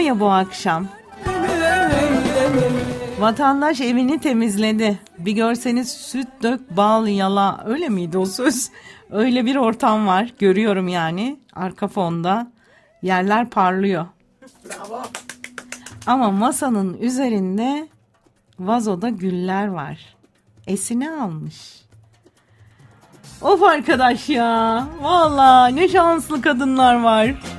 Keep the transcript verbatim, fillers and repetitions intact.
ya bu akşam. Vatandaş evini temizledi. Bir görseniz süt dök bal yala, öyle miydi o söz? Öyle bir ortam var, görüyorum yani arka fonda. Yerler parlıyor. Bravo. Ama masanın üzerinde vazoda güller var. Esini almış. Of arkadaş ya. Vallahi ne şanslı kadınlar var.